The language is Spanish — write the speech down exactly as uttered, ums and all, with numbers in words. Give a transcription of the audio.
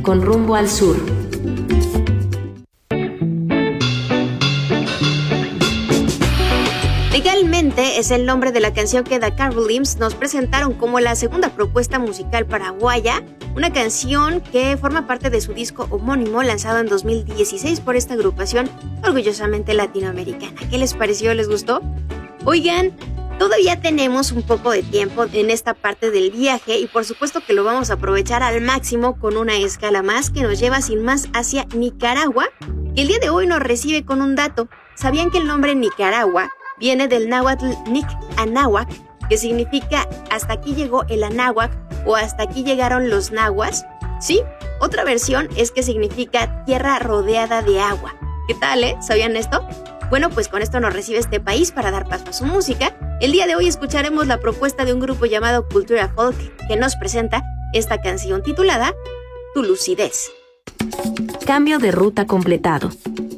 con Rumbo al Sur. Legalmente es el nombre de la canción que The Carolines nos presentaron como la segunda propuesta musical paraguaya, una canción que forma parte de su disco homónimo lanzado en dos mil dieciséis por esta agrupación orgullosamente latinoamericana. ¿Qué les pareció? ¿Les gustó? Oigan, todavía tenemos un poco de tiempo en esta parte del viaje y por supuesto que lo vamos a aprovechar al máximo con una escala más que nos lleva sin más hacia Nicaragua, que el día de hoy nos recibe con un dato. ¿Sabían que el nombre Nicaragua viene del náhuatl Nic Anáhuac, que significa hasta aquí llegó el Anáhuac o hasta aquí llegaron los nahuas? Sí, otra versión es que significa tierra rodeada de agua. ¿Qué tal, eh? ¿Sabían esto? Bueno, pues con esto nos recibe este país para dar paso a su música. El día de hoy escucharemos la propuesta de un grupo llamado Cultura Folk que nos presenta esta canción titulada Tu Lucidez. Cambio de ruta completado.